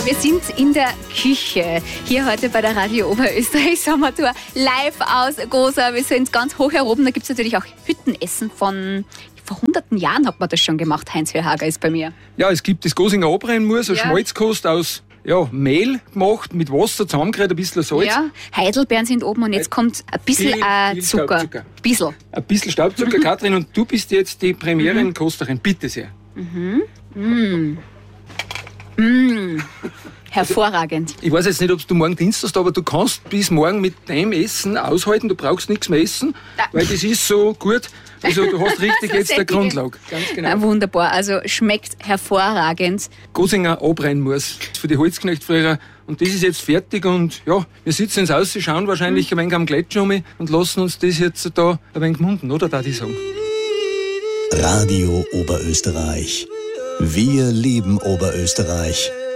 Wir sind in der Küche. Hier heute bei der Radio Oberösterreich Sommertour live aus Gosa. Wir sind ganz hoch heroben. Da gibt es natürlich auch Hüttenessen von... Vor hunderten Jahren hat man das schon gemacht. Heinz Höhager ist bei mir. Ja, es gibt das Gosinger Abreinmus, eine Schmalzkost aus Mehl gemacht, mit Wasser zusammengerührt, ein bisschen Salz. Ja, Heidelbeeren sind oben und jetzt kommt ein bisschen Zucker. Ein bisschen Staubzucker, Katrin, und du bist jetzt die Premierenkosterin. Bitte sehr. Hervorragend. Ich weiß jetzt nicht, ob du morgen Dienst hast, aber du kannst bis morgen mit dem Essen aushalten. Du brauchst nichts mehr essen, weil das ist so gut. Also du hast richtig jetzt eine Grundlage. Ganz genau. Na, wunderbar, also schmeckt hervorragend. Gosinger Abreinmus für die Holzknecht früher. Und das ist jetzt fertig und ja, wir sitzen ins Haus, schauen wahrscheinlich ein wenig am Gletscher um und lassen uns das jetzt da ein wenig munden, oder darf ich sagen? Radio Oberösterreich. Wir lieben Oberösterreich.